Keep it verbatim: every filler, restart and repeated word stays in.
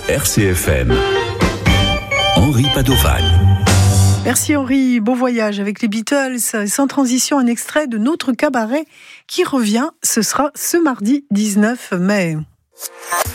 R C F M. Henri Padovan. Merci Henri, beau voyage avec les Beatles. Sans transition, un extrait de Notre Cabaret qui revient, ce sera ce mardi dix-neuf mai.